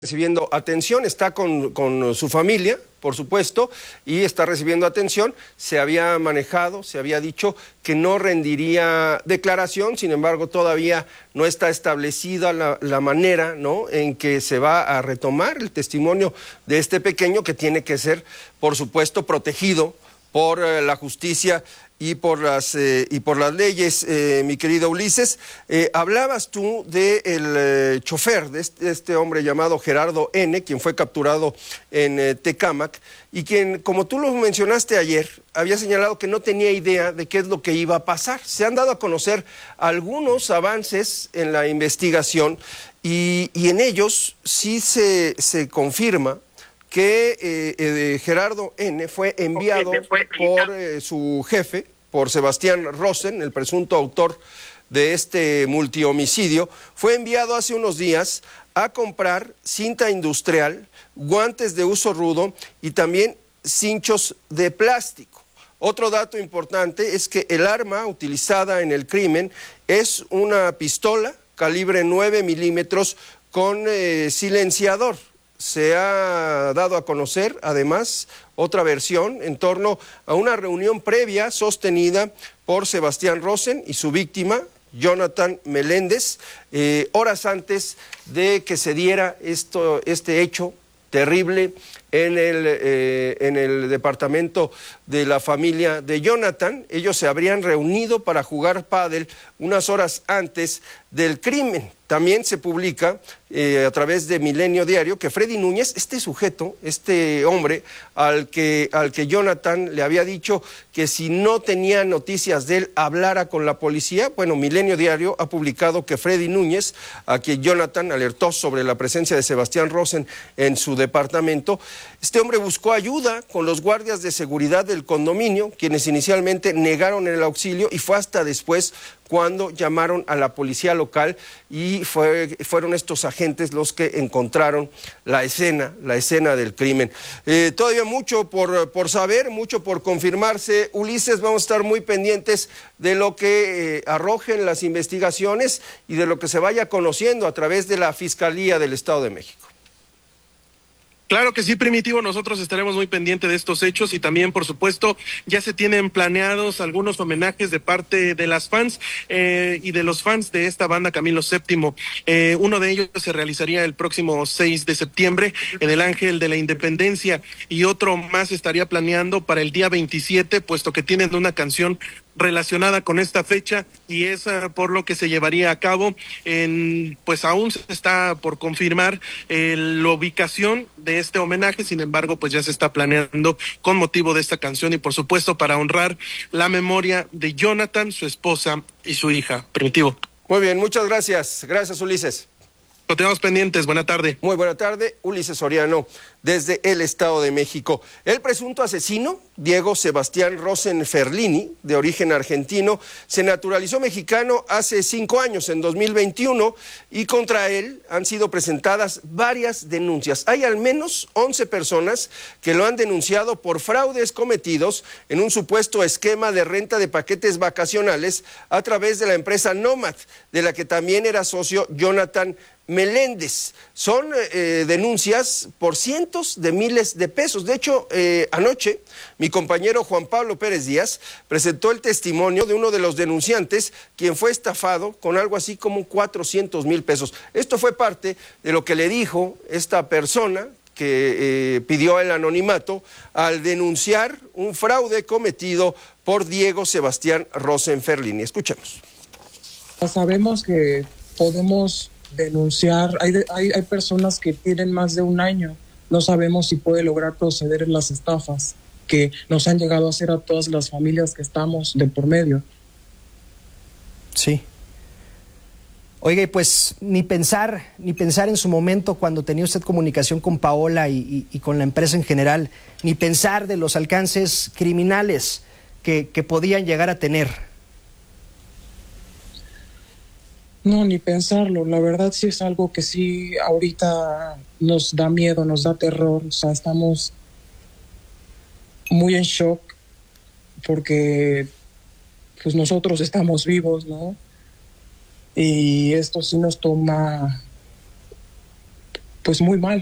Recibiendo atención, está con su familia, por supuesto, y está recibiendo atención. Se había manejado, se había dicho que no rendiría declaración, sin embargo, todavía no está establecida la manera, ¿no?, en que se va a retomar el testimonio de este pequeño, que tiene que ser, por supuesto, protegido por la justicia y por las leyes. Mi querido Ulises, hablabas tú del chofer de este hombre llamado Gerardo N., quien fue capturado en Tecámac, y quien, como tú lo mencionaste ayer, había señalado que no tenía idea de qué es lo que iba a pasar. Se han dado a conocer algunos avances en la investigación y en ellos sí se confirma que Gerardo N. fue enviado por su jefe, por Sebastián Rosen, el presunto autor de este multihomicidio. Fue enviado hace unos días a comprar cinta industrial, guantes de uso rudo y también cinchos de plástico. Otro dato importante es que el arma utilizada en el crimen es una pistola calibre 9 milímetros con silenciador. Se ha dado a conocer, además, otra versión en torno a una reunión previa sostenida por Sebastián Rosen y su víctima, Jonathan Meléndez, horas antes de que se diera este hecho terrible en el departamento de la familia de Jonathan. Ellos se habrían reunido para jugar pádel unas horas antes del crimen. También se publica a través de Milenio Diario que Freddy Núñez, este sujeto, este hombre al que Jonathan le había dicho que si no tenía noticias de él hablara con la policía. Bueno, Milenio Diario ha publicado que Freddy Núñez, a quien Jonathan alertó sobre la presencia de Sebastián Rosen en su departamento, este hombre buscó ayuda con los guardias de seguridad del condominio, quienes inicialmente negaron el auxilio, y fue hasta después cuando llamaron a la policía local y fueron estos agentes los que encontraron la escena del crimen. Todavía mucho por saber, mucho por confirmarse, Ulises. Vamos a estar muy pendientes de lo que arrojen las investigaciones y de lo que se vaya conociendo a través de la Fiscalía del Estado de México. Claro que sí, Primitivo, nosotros estaremos muy pendientes de estos hechos y también, por supuesto, ya se tienen planeados algunos homenajes de parte de las fans y de los fans de esta banda Camilo VII. Uno de ellos se realizaría el próximo 6 de septiembre en el Ángel de la Independencia, y otro más estaría planeando para el día 27, puesto que tienen una canción relacionada con esta fecha, y es por lo que se llevaría a cabo. Pues aún se está por confirmar la ubicación de este homenaje, sin embargo, pues ya se está planeando con motivo de esta canción y, por supuesto, para honrar la memoria de Jonathan, su esposa y su hija. Primitivo. Muy bien, muchas gracias. Gracias, Ulises. Lo tenemos pendientes. Buena tarde. Muy buena tarde, Ulises Soriano, desde el Estado de México. El presunto asesino, Diego Sebastián Rosen Ferlini, de origen argentino, se naturalizó mexicano hace 5 años, en 2021, y contra él han sido presentadas varias denuncias. Hay al menos 11 personas que lo han denunciado por fraudes cometidos en un supuesto esquema de renta de paquetes vacacionales a través de la empresa Nomad, de la que también era socio Jonathan Meléndez. Son denuncias por cientos de miles de pesos. De hecho, anoche mi compañero Juan Pablo Pérez Díaz presentó el testimonio de uno de los denunciantes, quien fue estafado con algo así como 400,000 pesos. Esto fue parte de lo que le dijo esta persona que pidió el anonimato al denunciar un fraude cometido por Diego Sebastián Rosen Ferlini. Escuchemos. Sabemos que podemos denunciar, hay personas que tienen más de 1 año, no sabemos si puede lograr proceder en las estafas que nos han llegado a hacer a todas las familias que estamos de por medio. Sí. Oiga, pues ni pensar en su momento, cuando tenía usted comunicación con Paola y con la empresa en general, ni pensar de los alcances criminales que podían llegar a tener. No, ni pensarlo. La verdad sí es algo que sí ahorita nos da miedo, nos da terror. O sea, estamos muy en shock porque pues nosotros estamos vivos, ¿no? Y esto sí nos toma pues muy mal.